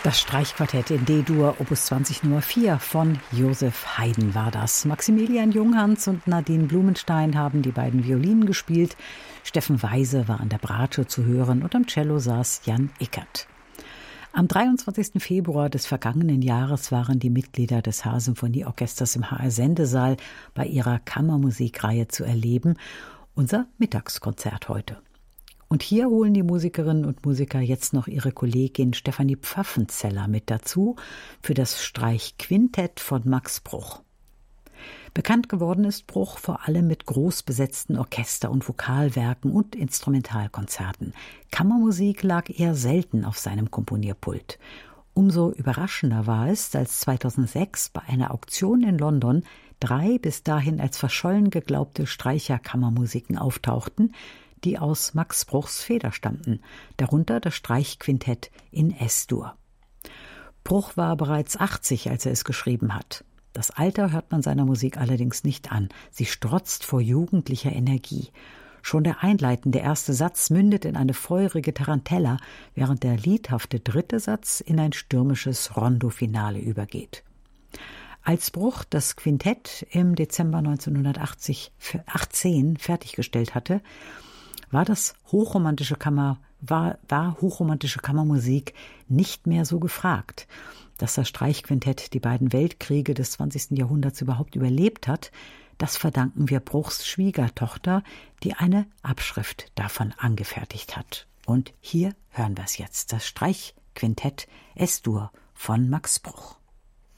Das Streichquartett in D-Dur, Opus 20 Nummer 4 von Josef Haydn war das. Maximilian Junghans und Nadine Blumenstein haben die beiden Violinen gespielt. Steffen Weise war an der Bratsche zu hören und am Cello saß Jan Ickert. Am 23. Februar des vergangenen Jahres waren die Mitglieder des H-Symphonieorchesters im HR-Sendesaal bei ihrer Kammermusikreihe zu erleben. Unser Mittagskonzert heute. Und hier holen die Musikerinnen und Musiker jetzt noch ihre Kollegin Stefanie Pfaffenzeller mit dazu für das Streichquintett von Max Bruch. Bekannt geworden ist Bruch vor allem mit groß besetzten Orchester- und Vokalwerken und Instrumentalkonzerten. Kammermusik lag eher selten auf seinem Komponierpult. Umso überraschender war es, als 2006 bei einer Auktion in London 3 bis dahin als verschollen geglaubte Streicherkammermusiken auftauchten, die aus Max Bruchs Feder stammten, darunter das Streichquintett in S-Dur. Bruch war bereits 80, als er es geschrieben hat. Das Alter hört man seiner Musik allerdings nicht an. Sie strotzt vor jugendlicher Energie. Schon der einleitende erste Satz mündet in eine feurige Tarantella, während der liedhafte dritte Satz in ein stürmisches Rondo-Finale übergeht. Als Bruch das Quintett im Dezember 1918 fertiggestellt hatte, war hochromantische Kammermusik nicht mehr so gefragt. Dass das Streichquintett die beiden Weltkriege des 20. Jahrhunderts überhaupt überlebt hat, das verdanken wir Bruchs Schwiegertochter, die eine Abschrift davon angefertigt hat. Und hier hören wir es jetzt, das Streichquintett S-Dur von Max Bruch.